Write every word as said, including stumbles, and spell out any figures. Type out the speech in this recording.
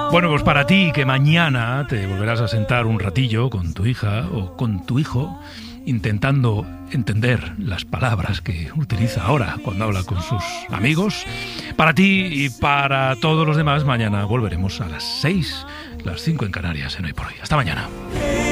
Bueno, pues para ti que mañana te volverás a sentar un ratillo con tu hija o con tu hijo intentando entender las palabras que utiliza ahora cuando habla con sus amigos. Para ti y para todos los demás, mañana volveremos a las seis, las cinco en Canarias en Hoy por Hoy. Hasta mañana.